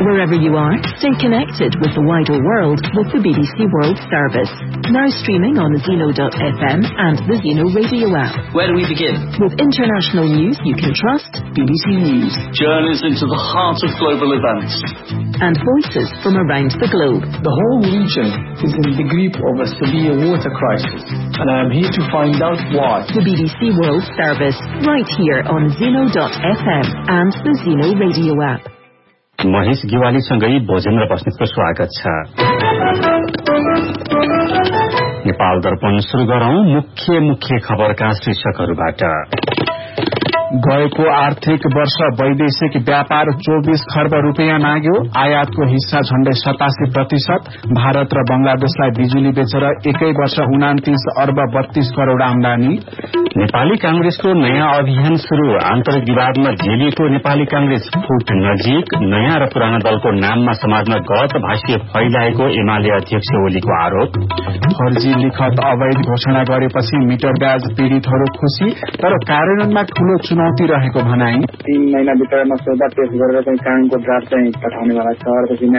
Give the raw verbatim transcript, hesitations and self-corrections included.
Wherever you are, stay connected with the wider world with the B B C World Service. Now streaming on Zeno dot f m and the Zeno radio app. Where do we begin? With international news you can trust, B B C News. Journeys into the heart of global events. And voices from around the globe. The whole region is in the grip of a severe water crisis, and I am here to find out why. The B B C World Service, right here on Zeno dot f m and the Zeno radio app. Mahesh गिवालीसँगै Bhojendra बस्नेतको स्वागत छ। नेपाल दर्पण सुरु गरौं मुख्य मुख्य खबरका शीर्षकहरूबाट। गएको आर्थिक वर्ष वैदेशिक व्यापार चौबीस खर्ब रूपियाँ नाग्यो। आयातको हिस्सा झण्डै सतासी प्रतिशत। भारत र बंगलादेशलाई बिजुली बेचेर एकै वर्ष उनातीस अर्ब बत्तीस करोड़ आमदानी। नेपाली कांग्रेसको नयाँ अभियान शुरू। आन्तरिक विवादमा झेलिएको नेपाली कांग्रेस फुट नजिक। नयाँ र पुरानो दलको नाममा समाजमा गलत भाष्य फैलाएको एमाले अध्यक्ष ओलीको आरोप। फर्जी लिखत अवैध घोषणा गरेपछि मिटर ब्याज पीड़ितहरू खुशी, तर कार्यान्वयनमा ठूलो चुनौती रहेको भनाई। तीन महीना भित्रमा सौदा पेश गरेर चाहिँ कानूनको ड्राफ्ट चाहिँ पठाउने वाला छ।